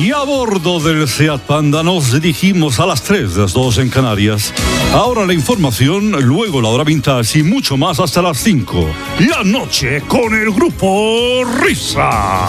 Y a bordo del Seat Panda nos dirigimos a las 3, las 2 en Canarias. Ahora la información, luego la hora vintage y mucho más hasta las 5. La noche con el grupo Risa.